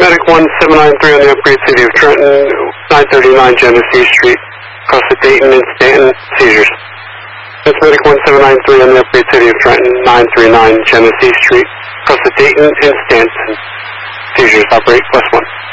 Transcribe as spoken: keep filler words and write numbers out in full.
Medic one seven nine three on the upgrade City of Trenton, nine thirty-nine Genesee Street, across the Dayton and Stanton, seizures. That's Medic one seven nine three on the upgrade City of Trenton, nine thirty-nine Genesee Street, across the Dayton and Stanton, seizures, operate plus one.